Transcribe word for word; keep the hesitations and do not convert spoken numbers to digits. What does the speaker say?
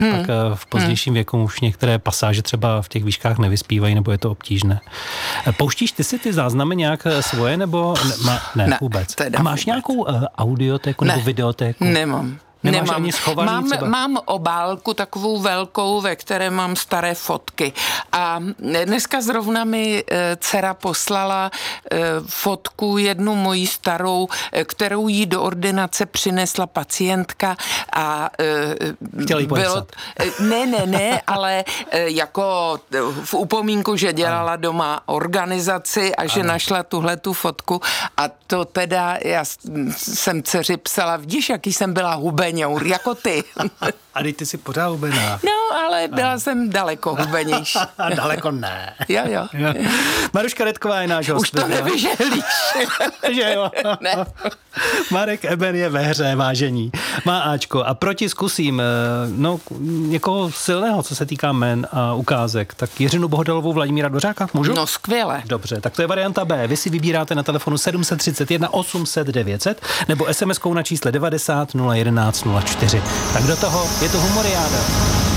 hmm. tak v pozdějším hmm. věku už některé pasáže třeba v těch výškách nevyspívají, nebo je to obtížné. Pouštíš ty si ty záznamy nějak svoje, nebo ne, má, ne, ne vůbec? A máš vůbec. nějakou uh, audiotéku ne. nebo videotéku? Nemám. Nemáš Nemám. ani schovaný mám, třeba? mám obálku takovou velkou, ve které mám staré fotky. A dneska zrovna mi dcera poslala fotku jednu moji starou, kterou jí do ordinace přinesla pacientka a chtěla jí bylo, ne, ne, ne, ale jako v upomínku, že dělala doma organizaci a že ano. našla tuhle tu fotku a to teda já jsem dceři psala, vidíš, jaký jsem byla hubeňour, jako ty. A ty jsi pořád hubená. No, ale byla a. jsem daleko hubenější. Daleko ne. Jo, jo. jo. Maruška Redková je náš host. Už to nevyžehlíš. Že jo? Ne. Marek Eber je ve hře, vážení. Má Ačko. A proti zkusím, no, někoho silného, co se týká jmen a ukázek, tak Jiřinu Bohodalovou, Vladimíra Dvořáka, můžu? No, skvěle. Dobře, tak to je varianta B. Vy si vybíráte na telefonu sedm set třicet jedna osm set devět set nebo es em eskou na čísle devadesát nula jedenáct nula čtyři. Tak do toho je to Humoriáda.